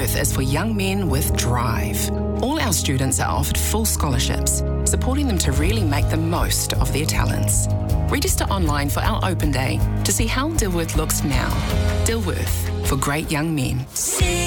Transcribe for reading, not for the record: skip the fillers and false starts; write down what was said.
Dilworth is for young men with drive. All our students are offered full scholarships, supporting them to really make the most of their talents. Register online for our open day to see how Dilworth looks now. Dilworth, for great young men.